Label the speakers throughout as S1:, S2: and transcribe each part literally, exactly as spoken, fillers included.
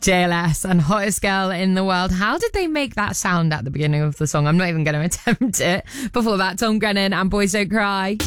S1: J L S and Hottest Girl in the World. How did they make that sound at the beginning of the song? I'm not even going to attempt it. Before that, Tom Grennan and Boys Don't Cry.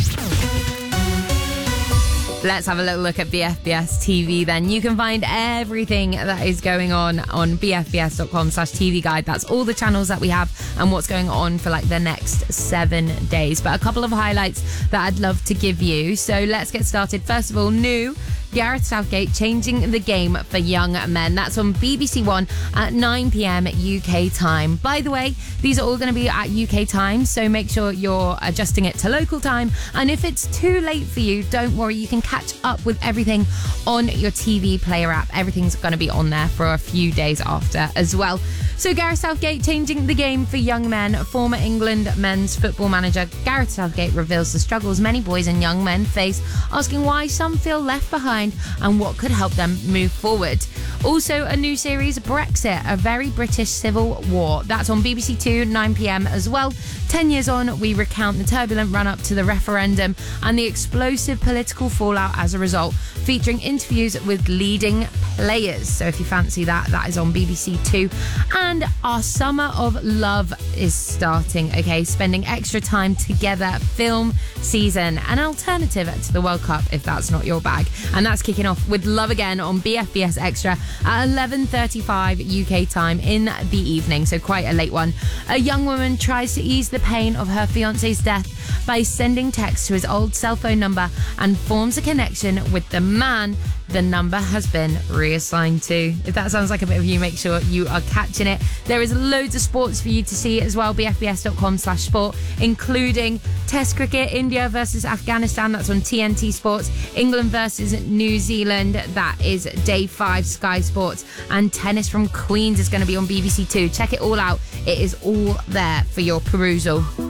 S1: Let's have a little look at B F B S T V then. You can find everything that is going on on b f b s dot com slash t v guide. That's all the channels that we have and what's going on for like the next seven days. But a couple of highlights that I'd love to give you. So let's get started. First of all, new Gareth Southgate changing the game for young men. That's on B B C One at nine p.m. U K time. By the way, these are all going to be at U K time, so make sure you're adjusting it to local time. And if it's too late for you, don't worry, you can catch up with everything on your T V player app. Everything's going to be on there for a few days after as well. So Gareth Southgate changing the game for young men. Former England men's football manager Gareth Southgate reveals the struggles many boys and young men face, asking why some feel left behind and what could help them move forward. Also, a new series, Brexit, a very British civil war. That's on B B C Two, nine p.m. as well. Ten years on, we recount the turbulent run-up to the referendum and the explosive political fallout as a result, featuring interviews with leading players. So if you fancy that, that is on B B C Two. And our Summer of Love is starting, okay? Spending extra time together film season, an alternative to the World Cup if that's not your bag. And that's kicking off with Love Again on B F B S Extra at eleven thirty-five U K time in the evening, so quite a late one. A young woman tries to ease the pain of her fiance's death by sending texts to his old cell phone number and forms a connection with the man the number has been reassigned to. If that sounds like a bit of you, make sure you are catching it. There is loads of sports for you to see as well, b f b s dot com slash sport, including Test cricket, India versus Afghanistan, that's on T N T Sports, England versus New Zealand, that is day five, Sky Sports, and tennis from Queens is going to be on B B C Two. Check it all out. It is all there for your perusal.